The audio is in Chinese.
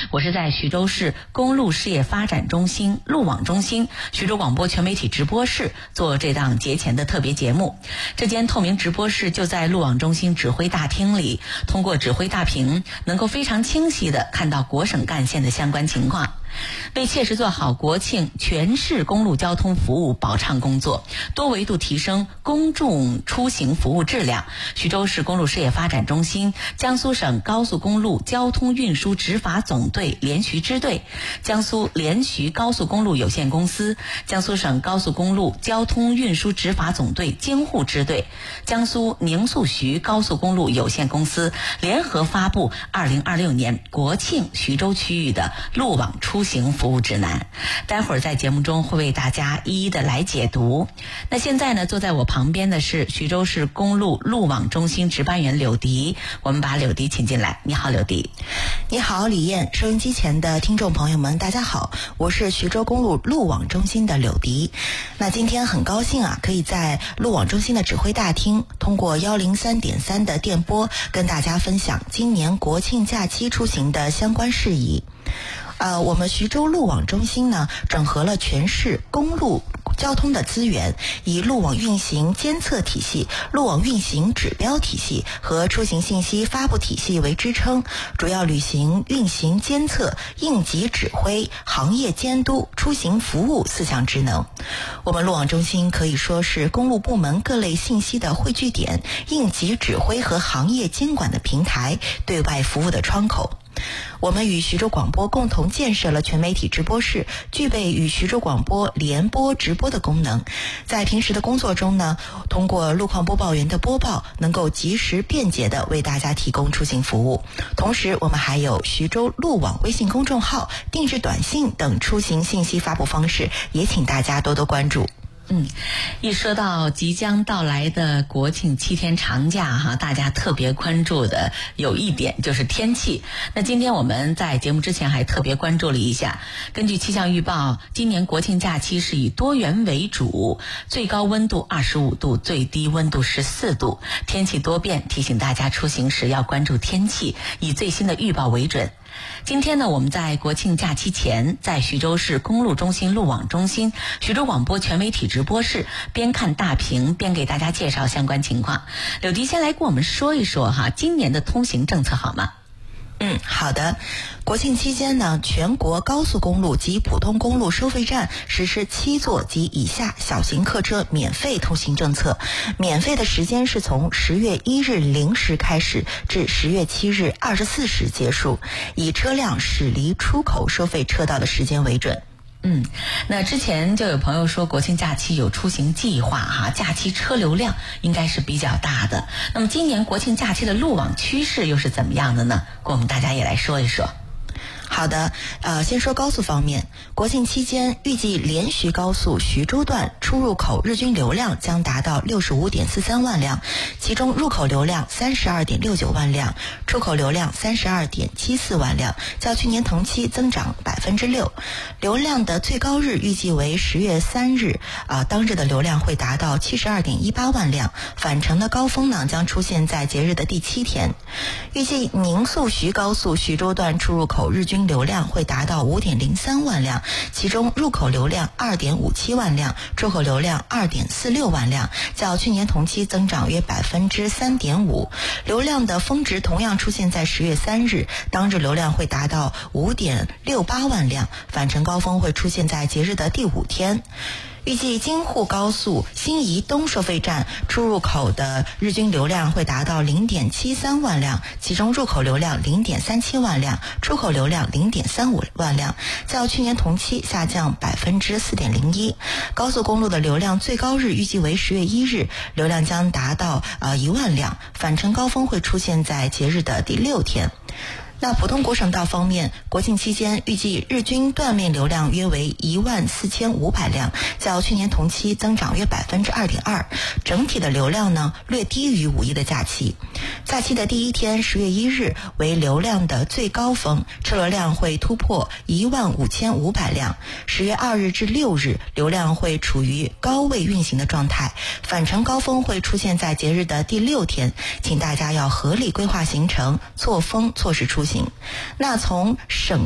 我是在徐州市公路事业发展中心路网中心徐州广播全媒体直播室做这档节前的特别节目。这间透明直播室就在路网中心指挥大厅里，通过指挥大屏能够非常清晰地看到国省干线的相关情况。为切实做好国庆全市公路交通服务保障工作，多维度提升公众出行服务质量，徐州市公路事业发展中心、江苏省高速公路交通运输执法总队连徐支队、江苏连徐高速公路有限公司、江苏省高速公路交通运输执法总队京沪支队、江苏宁肃徐高速公路有限公司联合发布2026年国庆徐州区域的路网出行服务指南。待会儿在节目中会为大家一一的来解读。那现在呢，坐在我旁边的是徐州市公路路网中心值班员柳迪，我们把柳迪请进来。你好，柳迪。 你好，李燕。收音机前的听众朋友们，大家好，我是徐州公路路网中心的柳迪。那今天很高兴可以在路网中心的指挥大厅，通过103.3的电波，跟大家分享今年国庆假期出行的相关事宜。我们徐州路网中心呢，整合了全市公路交通的资源，以路网运行监测体系、路网运行指标体系和出行信息发布体系为支撑，主要履行运行监测、应急指挥、行业监督、出行服务4项职能。我们路网中心可以说是公路部门各类信息的汇聚点、应急指挥和行业监管的平台、对外服务的窗口。我们与徐州广播共同建设了全媒体直播室，具备与徐州广播联播直播的功能。在平时的工作中呢，通过路况播报员的播报，能够及时便捷地为大家提供出行服务。同时我们还有徐州路网微信公众号、定制短信等出行信息发布方式，也请大家多多关注。 一说到即将到来的国庆7天长假大家特别关注的有一点就是天气。那今天我们在节目之前还特别关注了一下，根据气象预报，今年国庆假期是以多云为主，最高温度25度，最低温度14度，天气多变，提醒大家出行时要关注天气，以最新的预报为准。今天呢，我们在国庆假期前，在徐州市公路中心路网中心徐州广播全媒体直播室，边看大屏边给大家介绍相关情况。柳迪先来跟我们说一说今年的通行政策好吗？ 好的。国庆期间呢，全国高速公路及普通公路收费站实施7座及以下小型客车免费通行政策。免费的时间是从10月1日0时开始至10月7日24时结束，以车辆驶离出口收费车道的时间为准。 那之前就有朋友说国庆假期有出行计划假期车流量应该是比较大的。那么今年国庆假期的路网趋势又是怎么样的呢？跟我们大家也来说一说。 好的，先说高速方面，国庆期间预计连徐高速徐州段出入口日均流量将达到65.43万辆，其中入口流量32.69万辆，出口流量32.74万辆，较去年同期增长6%。流量的最高日预计为10月3日，当日的流量会达到72.18万辆，返程的高峰呢将出现在节日的第7天。预计宁肃徐高速徐州段出入口日均流量会达到5.03万辆，其中入口流量2.57万辆，出口流量2.46万辆，较去年同期增长约3.5%。流量的峰值同样出现在10月3日，当日流量会达到5.68万辆，返程高峰会出现在节日的第5天。预计京沪高速新沂东收费站出入口的日均流量会达到0.73万辆，其中入口流量0.37万辆，出口流量0.35万辆，较去年同期下降4.01%。高速公路的流量最高日预计为10月1日，流量将达到1万辆，返程高峰会出现在节日的第6天。那普通国省道方面，国庆期间预计日均断面流量约为14500辆，较去年同期增长约2.2%。整体的流量呢略低于5一的假期。假期的第1天10月1日为流量的最高峰，车流量会突破15500辆。10月2日至6日流量会处于高位运行的状态，返程高峰会出现在节日的第6天，请大家要合理规划行程，错峰错时出行。那从省